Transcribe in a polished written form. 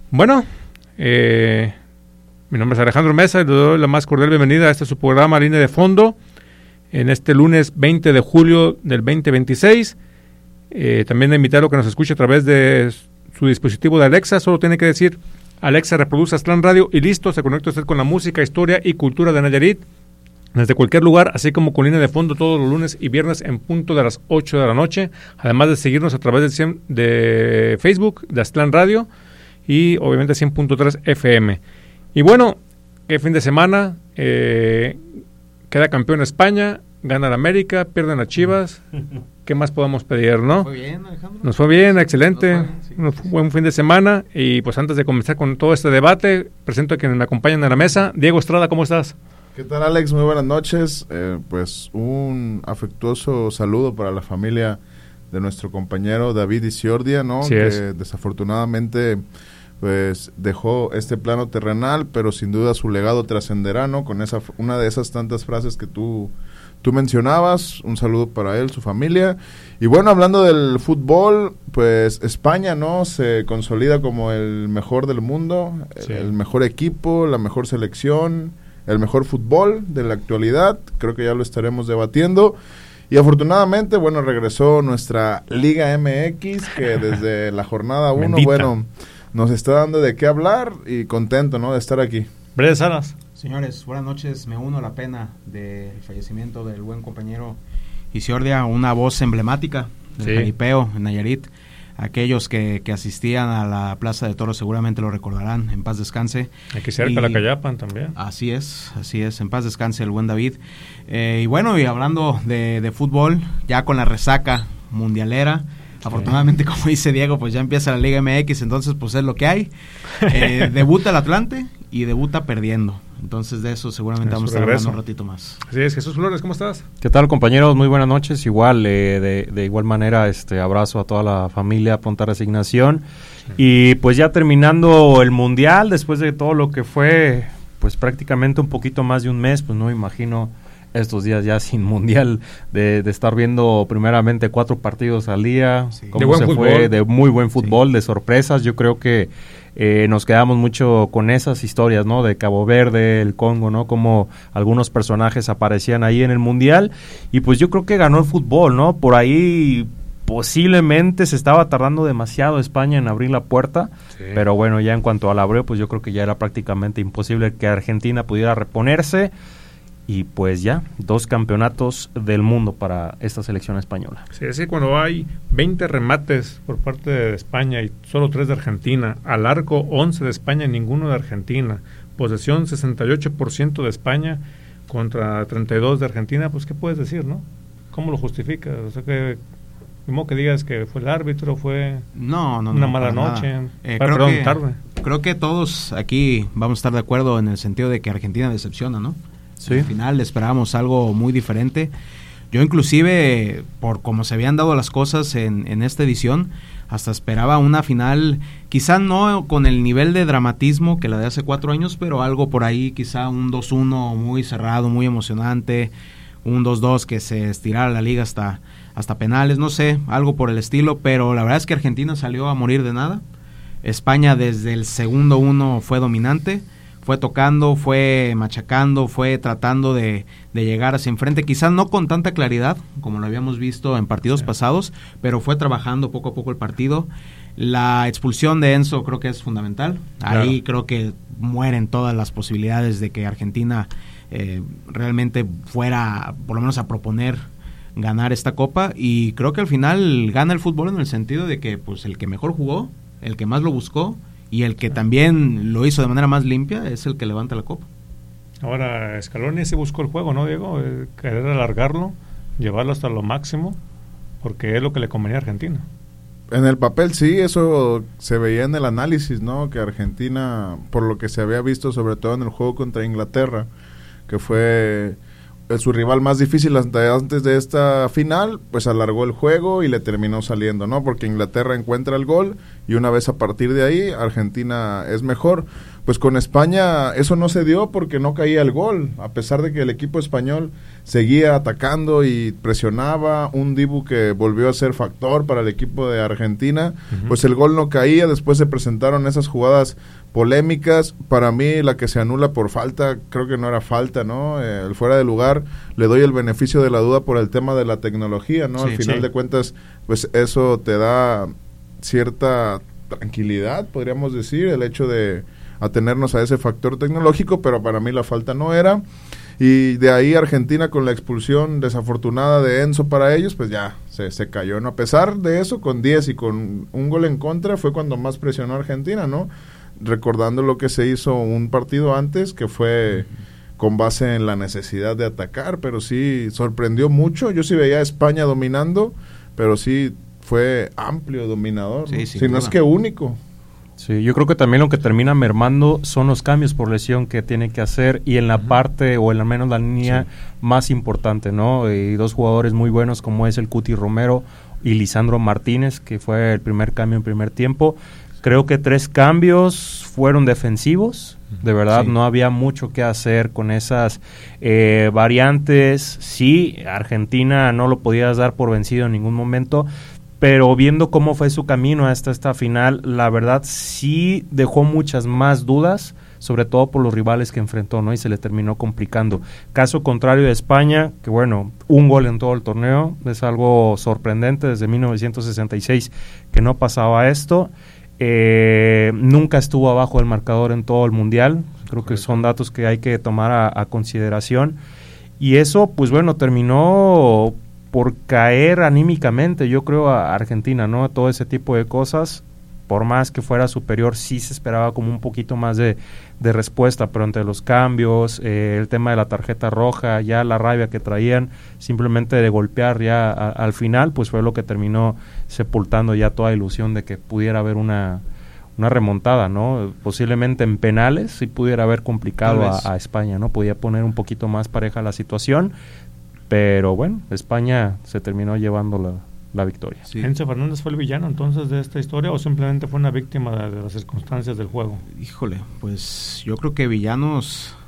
Bueno, mi nombre es Alejandro Mesa y le doy la más cordial bienvenida a este su programa Línea de Fondo en este lunes 20 de julio del 2026. También invitarlo a que nos escuche a través de su dispositivo de Alexa. Solo tiene que decir: Alexa, reproduce Aztlán Radio y listo, se conecta usted con la música, historia y cultura de Nayarit desde cualquier lugar, así como con Línea de Fondo todos los lunes y viernes en punto de las 8 de la noche, además de seguirnos a través de Facebook de Aztlán Radio y obviamente 100.3 FM. Y bueno, qué fin de semana, queda campeón España, gana la América, pierden a Chivas. ¿Qué más podemos pedir, no? ¿Fue bien, Alejandro? Nos fue bien, excelente. Nos fue un buen fin de semana. Y pues antes de comenzar con todo este debate, presento a quienes me acompañan en la mesa. Diego Estrada, ¿cómo estás? ¿Qué tal, Alex? Muy buenas noches. Pues un afectuoso saludo para la familia de nuestro compañero David Isiordia, ¿no? Sí, que es. Desafortunadamente pues dejó este plano terrenal, pero sin duda su legado trascenderá, ¿no? Con una de esas tantas frases que tú mencionabas. Un saludo para él, su familia. Y bueno, hablando del fútbol, pues España, ¿no? Se consolida como el mejor del mundo, Sí. el mejor equipo, la mejor selección, el mejor fútbol de la actualidad. Creo que ya lo estaremos debatiendo. Y afortunadamente, bueno, regresó nuestra Liga MX, que desde la jornada 1, bueno, nos está dando de qué hablar y contento, ¿no? De estar aquí. Brede Salas. Señores, buenas noches. Me uno a la pena del fallecimiento del buen compañero Isiordia, una voz emblemática del jaripeo en Nayarit. Aquellos que asistían a la Plaza de Toros seguramente lo recordarán. En paz descanse. Aquí cerca la Callapan también. Así es. En paz descanse el buen David. Y bueno, y hablando de fútbol, ya con la resaca mundialera, afortunadamente, como dice Diego, pues ya empieza la Liga MX, entonces pues es lo que hay. Debuta el Atlante y debuta perdiendo. Entonces de eso seguramente vamos a estar hablando un ratito más. Así es. Jesús Flores, ¿cómo estás? ¿Qué tal, compañeros? Muy buenas noches. Igual, de igual manera, abrazo a toda la familia, pronta resignación. Y pues ya terminando el Mundial, después de todo lo que fue, pues prácticamente un poquito más de un mes, pues no me imagino estos días ya sin Mundial, de estar viendo primeramente 4 partidos al día, cómo se fue, de muy buen fútbol, de sorpresas. Yo creo que nos quedamos mucho con esas historias, ¿no? De Cabo Verde, el Congo, ¿no? Como algunos personajes aparecían ahí en el Mundial, y pues yo creo que ganó el fútbol, ¿no? Por ahí posiblemente se estaba tardando demasiado España en abrir la puerta, pero bueno, ya en cuanto al abrió, pues yo creo que ya era prácticamente imposible que Argentina pudiera reponerse. Y pues ya, 2 campeonatos del mundo para esta selección española. Sí, es que cuando hay 20 remates por parte de España y solo 3 de Argentina, al arco 11 de España y ninguno de Argentina, posesión 68% de España contra 32 de Argentina, pues ¿qué puedes decir, no? ¿Cómo lo justificas? O sea, que como que digas que fue el árbitro, fue una mala noche, tarde. Creo que todos aquí vamos a estar de acuerdo en el sentido de que Argentina decepciona, ¿no? Sí. Al final esperábamos algo muy diferente. Yo inclusive, por cómo se habían dado las cosas en esta edición, hasta esperaba una final, quizá no con el nivel de dramatismo que la de hace 4 años, pero algo por ahí, quizá un 2-1 muy cerrado, muy emocionante, un 2-2 que se estirara la liga hasta penales, no sé, algo por el estilo, pero la verdad es que Argentina salió a morir de nada. España desde el segundo 1 fue dominante, fue tocando, fue machacando, fue tratando de llegar hacia enfrente, quizás no con tanta claridad como lo habíamos visto en partidos pasados, pero fue trabajando poco a poco el partido. La expulsión de Enzo creo que es fundamental. Ahí creo que mueren todas las posibilidades de que Argentina realmente fuera por lo menos a proponer ganar esta copa, y creo que al final gana el fútbol en el sentido de que pues el que mejor jugó, el que más lo buscó y el que también lo hizo de manera más limpia es el que levanta la copa. Ahora, Scaloni sí buscó el juego, ¿no, Diego? Querer alargarlo, llevarlo hasta lo máximo, porque es lo que le convenía a Argentina. En el papel sí, eso se veía en el análisis, ¿no? Que Argentina, por lo que se había visto sobre todo en el juego contra Inglaterra, que fue su rival más difícil antes de esta final, pues alargó el juego y le terminó saliendo, ¿no? Porque Inglaterra encuentra el gol y una vez a partir de ahí Argentina es mejor. Pues con España eso no se dio porque no caía el gol, a pesar de que el equipo español seguía atacando y presionaba, un Dibu que volvió a ser factor para el equipo de Argentina, pues el gol no caía. Después se presentaron esas jugadas polémicas. Para mí la que se anula por falta, creo que no era falta, ¿no? El fuera de lugar, le doy el beneficio de la duda por el tema de la tecnología, ¿no? Sí, al final de cuentas, pues eso te da cierta tranquilidad, podríamos decir, el hecho de atenernos a ese factor tecnológico, pero para mí la falta no era. Y de ahí Argentina, con la expulsión desafortunada de Enzo para ellos, pues ya se cayó, ¿no? A pesar de eso, con 10 y con un gol en contra, fue cuando más presionó Argentina, ¿no? Recordando lo que se hizo un partido antes, que fue con base en la necesidad de atacar, pero sí sorprendió mucho. Yo sí veía a España dominando, pero sí fue amplio dominador, ¿no? Si no es que único. Sí, yo creo que también lo que termina mermando son los cambios por lesión que tiene que hacer y en la parte o en al menos la línea más importante, ¿no? Y dos jugadores muy buenos como es el Cuti Romero y Lisandro Martínez, que fue el primer cambio en primer tiempo. Creo que 3 cambios fueron defensivos, de verdad no había mucho que hacer con esas variantes. Sí, Argentina no lo podías dar por vencido en ningún momento, pero viendo cómo fue su camino hasta esta final, la verdad sí dejó muchas más dudas, sobre todo por los rivales que enfrentó, ¿no? Y se le terminó complicando. Caso contrario de España, que bueno, un gol en todo el torneo, es algo sorprendente desde 1966 que no pasaba esto. Nunca estuvo abajo del marcador en todo el mundial. Creo que son datos que hay que tomar a consideración. Y eso, pues bueno, terminó por caer anímicamente, yo creo, a Argentina, ¿no? Todo ese tipo de cosas, por más que fuera superior, sí se esperaba como un poquito más de respuesta, pero entre los cambios, el tema de la tarjeta roja, ya la rabia que traían, simplemente de golpear ya al final, pues fue lo que terminó sepultando ya toda ilusión de que pudiera haber una remontada, ¿no? Posiblemente en penales sí pudiera haber complicado a España, ¿no? Podía poner un poquito más pareja la situación, pero bueno, España se terminó llevando la victoria. Sí. ¿Enzo Fernández fue el villano entonces de esta historia o simplemente fue una víctima de las circunstancias del juego? Híjole, pues yo creo que villanos